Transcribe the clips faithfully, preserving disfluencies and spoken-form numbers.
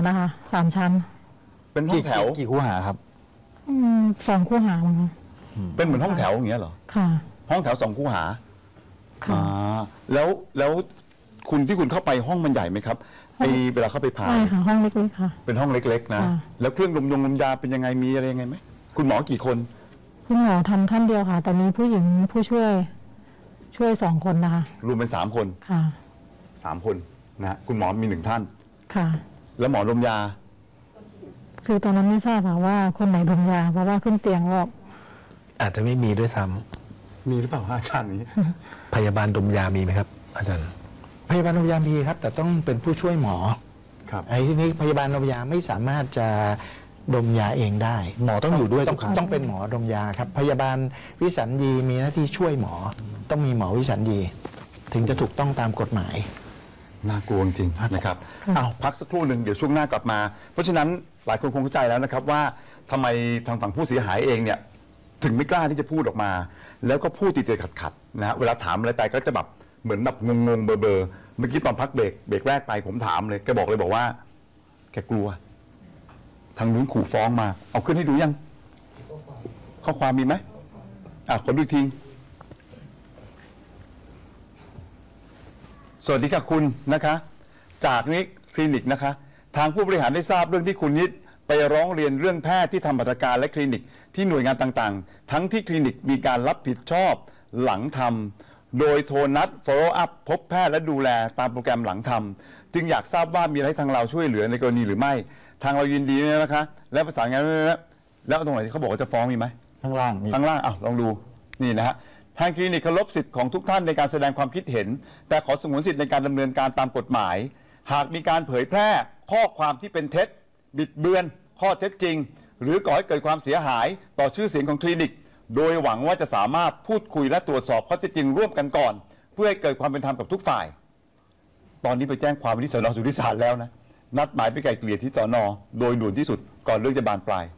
นะคะสามชั้นเป็นห้องแถวกี่คู่หาครับอืมสองคู่หามั้งคะเป็นเหมือนห้องแถวอย่างเงี้ยเหรอค่ะห้องแถวสองคู่หาค่ะแล้วแล้วคุณที่คุณเข้าไปห้องมันใหญ่ไหมครับไอเวลาเข้าไปผ่าใช่ค่ะห้องเล็กๆค่ะเป็นห้องเล็กๆนะแล้วเครื่องดมยงดมยาเป็นยังไงมีอะไรยังไงไหมคุณหมอกี่คนคุณหมอทำท่านเดียวค่ะแต่มีผู้หญิงผู้ช่วยช่วยสองคนนะคะรวมเป็นสามคนค่ะสามคนนะคุณหมอมีหนึ่งท่านค่ะแล้วหมอดมยาคือตอนนั้นไม่ทราบค่ะว่าคนไหนดมยาเพราะว่าขึ้นเตียงก็อาจจะไม่มีด้วยซ้ำมีหรือเปล่าอาจารย์นี้พยาบาลดมยามีไหมครับอาจารย์พยาบาลดมยามีครับแต่ต้องเป็นผู้ช่วยหมอครับไอ้ที่นี้พยาบาลดมยาไม่สามารถจะดมยาเองได้หมอต้องอยู่ด้วยต้องต้องเป็นหมอดมยาครับพยาบาลวิสัญญีมีหน้าที่ช่วยหมอต้องมีหมอวิสัญญีถึงจะถูกต้องตามกฎหมายน่ากลัวจริงนะครับเอาพักสักครู่หนึ่งเดี๋ยวช่วงหน้ากลับมาเพราะฉะนั้นหลายคนคงเข้าใจแล้วนะครับว่าทำไมทางฝั่งผู้เสียหายเองเนี่ยถึงไม่กล้าที่จะพูดออกมาแล้วก็พูดติดๆขัดๆนะเวลาถามอะไรไปก็จะแบบเหมือนแบบงงๆเบอร์ๆเมื่อกี้ตอนพักเบรกเบรกแรกไปผมถามเลยแกบอกเลยบอกว่าแกกลัวทางนู้นขู่ฟ้องมาเอาขึ้นให้ดูยังข้อความมีไหมอ่ะขอดูทีสวัสดีค่ะคุณนะคะจากนี้คลินิกนะคะทางผู้บริหารได้ทราบเรื่องที่คุณนิดไปร้องเรียนเรื่องแพทย์ที่ทำบัตรการและคลินิกที่หน่วยงานต่างๆทั้งที่คลินิกมีการรับผิดชอบหลังทำโดยโทรนัด follow up พบแพทย์และดูแลตามโปรแกรมหลังทำจึงอยากทราบว่ามีอะไรให้ทางเราช่วยเหลือในกรณีหรือไม่ทางเรายินดีนะคะและประสานงานแล้วตรงไหนที่เขาบอกว่าจะฟ้องมีไหมข้างล่างข้างล่างอ่ะลองดูนี่นะฮะทางคลินิกเคารพสิทธิ์ของทุกท่านในการแสดงความคิดเห็นแต่ขอสงวนสิทธิ์ในการดำเนินการตามกฎหมายหากมีการเผยแพร่ข้อความที่เป็นเท็จบิดเบือนข้อเท็จจริงหรือก่อให้เกิดความเสียหายต่อชื่อเสียงของคลินิกโดยหวังว่าจะสามารถพูดคุยและตรวจสอบข้อเท็จจริงร่วมกันก่อนเพื่อให้เกิดความเป็นธรรมกับทุกฝ่ายตอนนี้ไปแจ้งความที่สน.สุทธิสารแล้วนะนัดหมายไปไกลเกลี่ยที่สน.โดยด่วนที่สุดก่อนเรื่องจะบานปลาย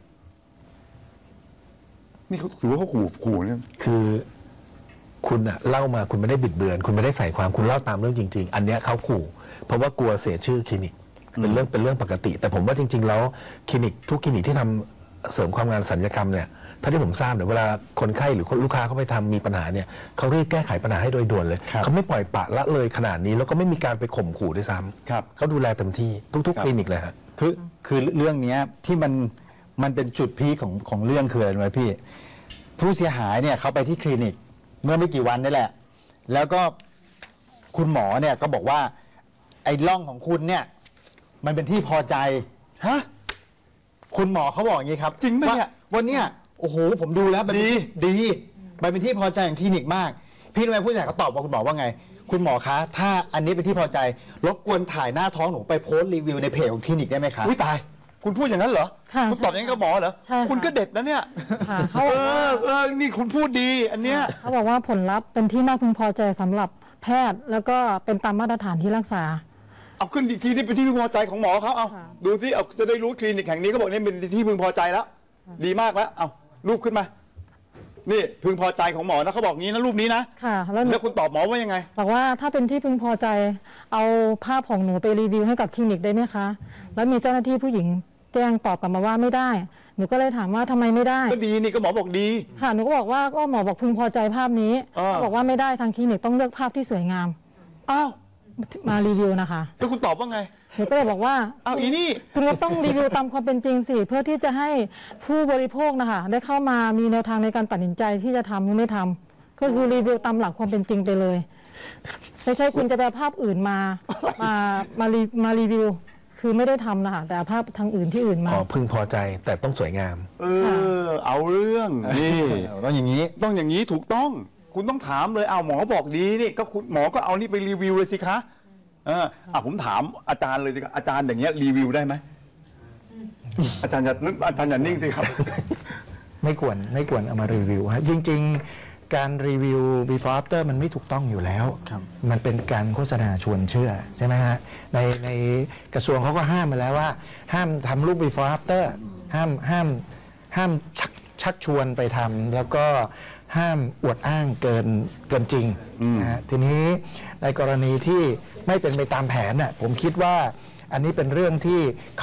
นี่เขาถือว่าเขาขู่ขู่เนี่ยคือคุณอะเล่ามาคุณไม่ได้บิดเบือนคุณไม่ได้ใส่ความคุณเล่าตามเรื่องจริงๆอันเนี้ยเขาขู่เพราะว่ากลัวเสียชื่อคลินิกเป็นเรื่องเป็นเรื่องปกติแต่ผมว่าจริงๆแล้วคลินิกทุกคลินิกที่ทำเสริมความงามศัลยกรรมเนี่ยถ้าที่ผมทราบเนี่ยเวลาคนไข้หรือลูกค้าเขาไปทำมีปัญหาเนี่ยเขารีบแก้ไขปัญหาให้โดยด่วนเลยเขาไม่ปล่อยปละละเลยขนาดนี้แล้วก็ไม่มีการไปข่มขู่ด้วยซ้ำเขาดูแลเต็มที่ทุกๆคลินิกเลยฮะคือคือเรื่องนี้ที่มันมันเป็นจุดพีคของของเรื่องคืออะไรรู้ไหมพี่ผู้เสียหายเนี่ยเขาไปที่คลินิกเมื่อไม่กี่วันนี่แหละแล้วก็คุณหมอเนี่ยก็บอกว่าไอ้ร่องของคุณเนี่ยมันเป็นที่พอใจฮะคุณหมอเขาบอกอย่างนี้ครับจริงไหมเนี่ยวันเนี้ยโอ้โหผมดูแล้วดีดีมันเป็นที่พอใจของคลินิกมากพี่รู้ไหมผู้เสียหายเขาตอบว่าคุณหมอว่าไงคุณหมอคะถ้าอันนี้เป็นที่พอใจรบกวนถ่ายหน้าท้องหนูไปโพสต์รีวิวในเพจของคลินิกได้ไหมคะอุ้ยตายคุณพูดอย่างนั้นเหรอคุณตอบอย่างนั้นกับหมอเหรอคุณก็เด็ดนะเนี่ยเขาเออเออนี่คุณพูดดีอันเนี้ยเขาบอกว่าผลลัพธ์เป็นที่น่าพึงพอใจสำหรับแพทย์แล้วก็เป็นตามมาตรฐานที่รักษาเอาขึ้นอีกทีนี่เป็นที่พึงพอใจของหมอเขาเอาดูสิเอาจะได้รู้คลินิกแห่งนี้เขาบอกนี่เป็นที่พึงพอใจแล้วดีมากแล้วเอารูปขึ้นมานี่พึงพอใจของหมอนะเขาบอกงี้นะรูปนี้นะค่ะแล้วคุณตอบหมอว่ายังไงบอกว่าถ้าเป็นที่พึงพอใจเอาภาพของหนูไปรีวิวให้กับคลินิกได้ไหมคะแล้วมีเจ้าหน้าที่ผู้หญิงแจ้งตอบกลับมาว่าไม่ได้หนูก็เลยถามว่าทำไมไม่ได้ก็ดีนี่ก็หมอบอกดีค่ะหนูก็บอกว่าก็หมอบอกพึงพอใจภาพนี้เขาบอกว่าไม่ได้ทางคลินิกต้องเลือกภาพที่สวยงามอ้าวมารีวิวนะคะแล้วคุณตอบว่าไงหนูก็เลยบอกว่าอ้าวอีนี่คุณก็ต้องรีวิวตามความเป็นจริงสิเพื่อที่จะให้ผู้บริโภคนะคะได้เข้ามามีแนวทางในการตัดสินใจที่จะทำหรือไม่ทำก็คือรีวิวตามหลักความเป็นจริงไปเลยไม่ใช่คุณจะไปภาพอื่นมามามารีมารีวิวคือไม่ได้ทำนะคะแต่ภาพทางอื่นที่อื่นมาอ๋อพึงพอใจแต่ต้องสวยงามเออเอาเรื่องนี่ต้องอย่างนี้ต้องอย่างนี้ถูกต้องคุณต้องถามเลยเอาหมอบอกดีนี่ก็คุณหมอก็เอานี่ไปรีวิวเลยสิคะเอออ่ะผมถามอาจารย์เลยดีกว่าอาจารย์อย่างเงี้ยรีวิวได้ไหมอาจารย์อย่านึกอาจารย์อย่านิ่งสิครับไม่ควรไม่ควรเอามารีวิวฮะจริงๆการรีวิว before after มันไม่ถูกต้องอยู่แล้วมันเป็นการโฆษณาชวนเชื่อใช่ไหมฮะในในกระทรวงเขาก็ห้ามมาแล้วว่าห้ามทำรูป before after ห้ามห้ามห้ามชักชักชวนไปทำแล้วก็ห้ามอวดอ้างเกินเกินจริงนะฮะทีนี้ในกรณีที่ไม่เป็นไปตามแผนน่ะผมคิดว่าอันนี้เป็นเรื่องที่